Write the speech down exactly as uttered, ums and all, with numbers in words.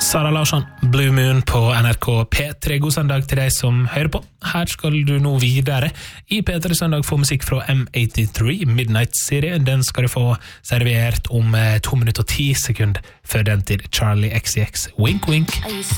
Sara Larsson, Blue Moon på N R K P tre. God søndag til deg som hører på. Her skal du nå videre. I P tre Søndag få musikk fra M åttitre, Midnight-serie. Den skal du få servert om to minutter og ti sekunder før den til Charlie X C X. Wink, wink. I used